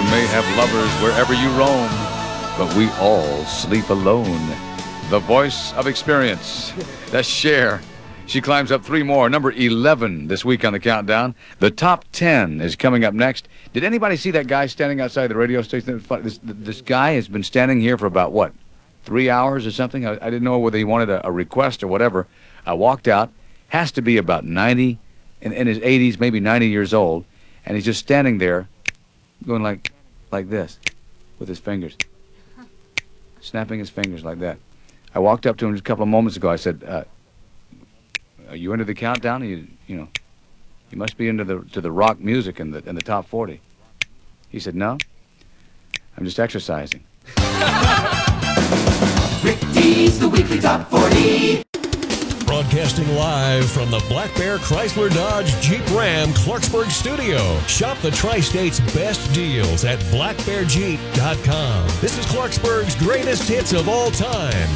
may have lovers wherever you roam, but we all sleep alone. The voice of experience. That's Cher. She climbs up 3 more. Number 11 this week on the countdown. The top 10 is coming up next. Did anybody see that guy standing outside the radio station? This guy has been standing here for about, 3 hours or something? I didn't know whether he wanted a request or whatever. I walked out. Has to be about 90, in his 80s, maybe 90 years old. And he's just standing there going like this with his fingers. Snapping his fingers like that. I walked up to him just a couple of moments ago. I said, are you into the countdown? You must be into the rock music in the top 40. He said, no, I'm just exercising. Rick D's the weekly top 40. Broadcasting live from the Black Bear Chrysler Dodge Jeep Ram Clarksburg studio. Shop the Tri-State's best deals at blackbearjeep.com. This is Clarksburg's greatest hits of all time.